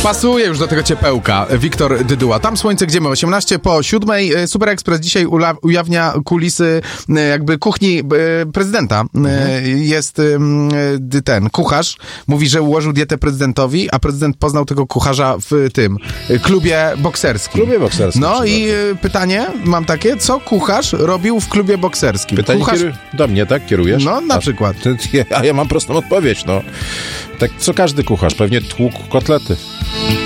Pasuje już do tego ciepełka. Wiktor Dyduła. Tam słońce, gdzie my? 18 po 7. Super Express dzisiaj ujawnia kulisy jakby kuchni prezydenta. Jest ten kucharz. Mówi, że ułożył dietę prezydentowi, a prezydent poznał tego kucharza w tym klubie bokserskim. No i pytanie mam takie, co kucharz robił w klubie bokserskim? Pytanie kucharz... do mnie, tak? Kierujesz? No, na przykład. A ja mam prostą odpowiedź, no. Tak, co każdy kucharz, pewnie tłukł kotlety.